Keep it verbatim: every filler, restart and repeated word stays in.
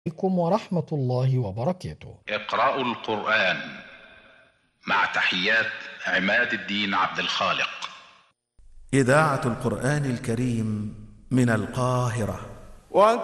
عليكم ورحمة الله وبركاته. اقرأوا القرآن مع تحيات عماد الدين عبد الخالق. إذاعة القرآن الكريم من القاهرة.